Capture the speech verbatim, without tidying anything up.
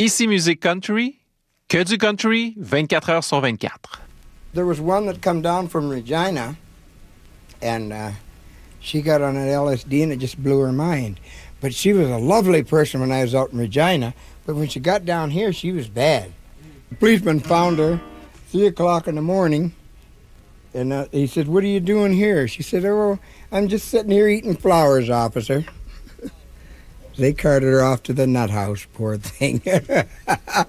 Ici Musique Country, que du country, vingt-quatre heures sur vingt-quatre. There was one that come down from Regina, and uh, she got on an L S D, and it just blew her mind. But she was a lovely person when I was out in Regina, but when she got down here, she was bad. The policeman found her three o'clock in the morning, and uh, he said, "What are you doing here?" She said, "Oh, I'm just sitting here eating flowers, officer." They carted her off to the nut house, poor thing.